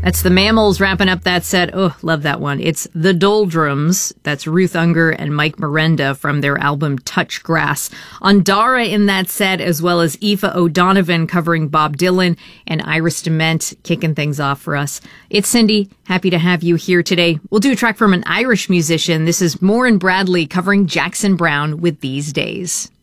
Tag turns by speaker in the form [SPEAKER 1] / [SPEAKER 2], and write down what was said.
[SPEAKER 1] That's the Mammals wrapping up that set. Oh, love that one. It's The Doldrums. That's Ruth Unger and Mike Miranda from their album Touch Grass. Ondara in that set, as well as Aoife O'Donovan covering Bob Dylan and Iris Dement kicking things off for us. It's Cindy. Happy to have you here today. We'll do a track from an Irish musician. This is Moran Bradley covering Jackson Browne with These Days.